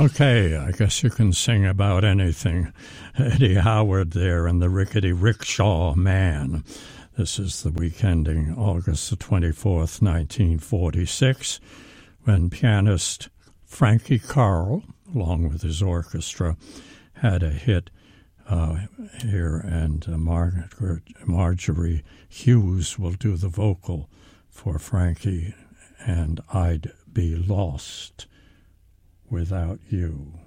Okay, I guess you can sing about anything. Eddie Howard there and the Rickety Rickshaw Man. This is the week ending August the 24th, 1946, when pianist Frankie Carl, along with his orchestra, had a hit here, and Marjorie Hughes will do the vocal for Frankie, and I'd Be Lost Without You.